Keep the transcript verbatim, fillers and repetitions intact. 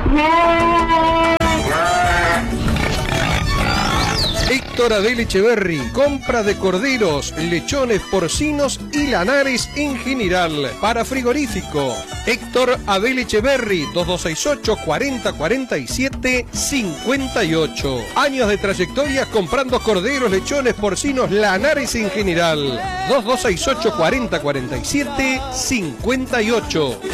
Héctor Abel Echeverry, compra de corderos, lechones, porcinos y lanares en general. Para frigorífico, Héctor Abel Echeverry, dos dos seis ocho, cuarenta, cuarenta y siete, cincuenta y ocho. Años de trayectoria comprando corderos, lechones, porcinos, lanares en general. dos dos seis ocho, cuarenta, cuarenta y siete, cincuenta y ocho.